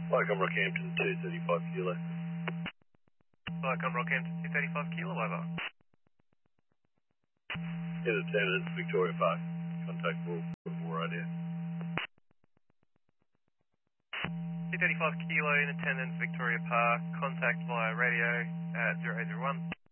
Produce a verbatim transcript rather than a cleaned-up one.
Welcome Rockhampton two thirty-five kilo. Welcome Rockhampton two thirty-five kilo, over. In attendance, Victoria Park. Contact all four right here. two thirty-five kilo in attendance, Victoria Park. Contact via radio at zero eight zero one.